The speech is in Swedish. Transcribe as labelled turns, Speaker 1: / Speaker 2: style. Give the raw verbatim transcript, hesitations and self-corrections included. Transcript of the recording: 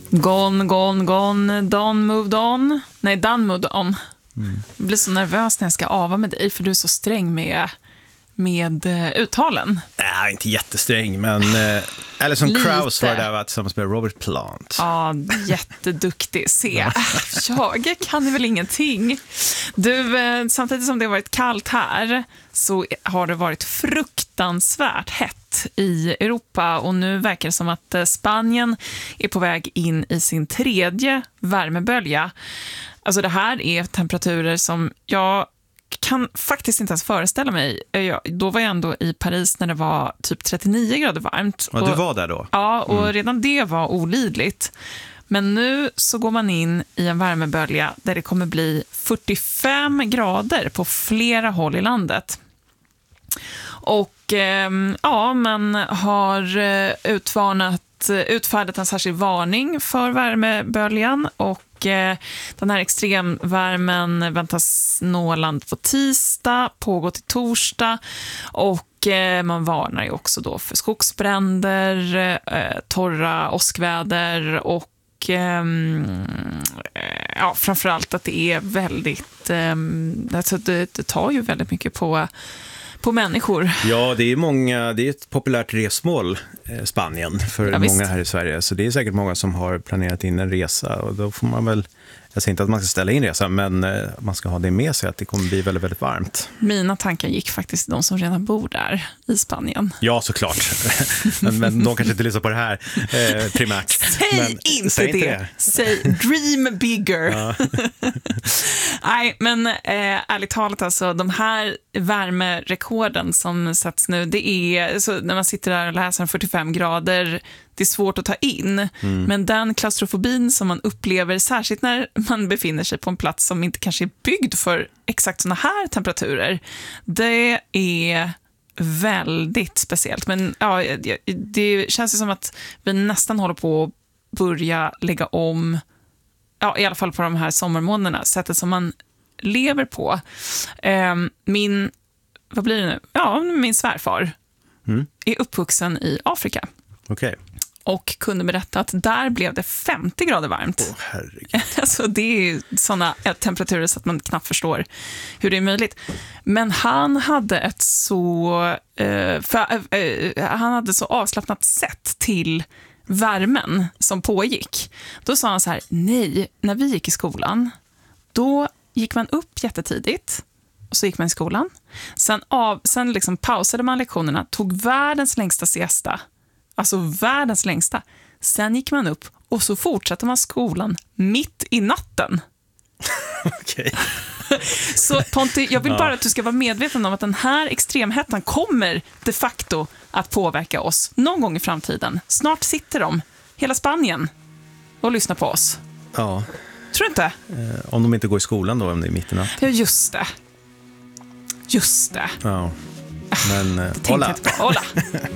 Speaker 1: Gone, gone, gone, Don moved on. Nej, Don moved on.
Speaker 2: Mm.
Speaker 1: Jag blir så nervös när jag ska ava med dig, för du är så sträng med, med uh, uttalen.
Speaker 2: Nej, inte jättesträng, men uh, Alison Krauss var där tillsammans med Robert Plant.
Speaker 1: Ja, jätteduktig. Se, jag kan ju väl ingenting. Du, uh, samtidigt som det har varit kallt här så har det varit fruktansvärt hett i Europa, och nu verkar det som att uh, Spanien är på väg in i sin tredje värmebölja. Alltså det här är temperaturer som jag kan faktiskt inte ens föreställa mig. Jag, då var jag ändå i Paris när det var typ trettionio grader varmt.
Speaker 2: Ja, du var där då?
Speaker 1: Ja, och
Speaker 2: mm.
Speaker 1: redan det var olidligt. Men nu så går man in i en värmebölja där det kommer bli fyrtiofem grader på flera håll i landet. Och eh, ja, man har utvarnat, utfärdat en särskild varning för värmeböljan, och den här extremvärmen väntas nå land på tisdag, pågå till torsdag, och man varnar ju också då för skogsbränder, torra åskväder och ja, framförallt att det är väldigt, alltså det, det tar ju väldigt mycket på på människor.
Speaker 2: Ja, det är många, det är ett populärt resmål, eh, Spanien, för
Speaker 1: ja,
Speaker 2: många
Speaker 1: visst.
Speaker 2: här i Sverige. Så det är säkert många som har planerat in en resa, och då får man väl, jag säger inte att man ska ställa in resan, men eh, man ska ha det med sig att det kommer bli väldigt, väldigt varmt.
Speaker 1: Mina tankar gick faktiskt till de som redan bor där i Spanien.
Speaker 2: Ja, såklart. men, men de kanske inte lyssnar på det här eh, primärt.
Speaker 1: Säg
Speaker 2: men,
Speaker 1: inte
Speaker 2: säg
Speaker 1: det.
Speaker 2: Inte det.
Speaker 1: Säg dream bigger.
Speaker 2: Ja.
Speaker 1: Nej, men eh, ärligt talat, alltså, de här värmerekorden som sätts nu, det är, så när man sitter där och läser fyrtiofem grader, det är svårt att ta in. Mm. Men den klaustrofobin som man upplever, särskilt när man befinner sig på en plats som inte kanske är byggd för exakt såna här temperaturer, det är väldigt speciellt. Men ja, det känns ju som att vi nästan håller på att börja lägga om, ja, i alla fall på de här sommarmånaderna, sättet som man lever på. Min, vad blir det nu? Ja, min svärfar mm. är uppvuxen i Afrika.
Speaker 2: Okej. Okay.
Speaker 1: Och kunde berätta att där blev det femtio grader varmt.
Speaker 2: Åh, herregud.
Speaker 1: Alltså det är sådana temperaturer så att man knappt förstår hur det är möjligt. Men han hade ett så eh, för, eh, han hade så avslappnat sätt till värmen som pågick. Då sa han så här: nej, när vi gick i skolan, då gick man upp jättetidigt och så gick man i skolan. Sen, av, sen liksom pausade man lektionerna, tog världens längsta siesta. Alltså världens längsta. Sen gick man upp och så fortsatte man skolan mitt i natten.
Speaker 2: Okej.
Speaker 1: Så Ponti, jag vill bara att du ska vara medveten om att den här extremhettan kommer de facto att påverka oss någon gång i framtiden. Snart sitter de, hela Spanien, och lyssnar på oss.
Speaker 2: Ja.
Speaker 1: Tror du inte?
Speaker 2: Eh, om de inte går i skolan då, om det är mitt i natt.
Speaker 1: Ja, just det. Just det.
Speaker 2: Ja. Men, eh,
Speaker 1: hola. Hola.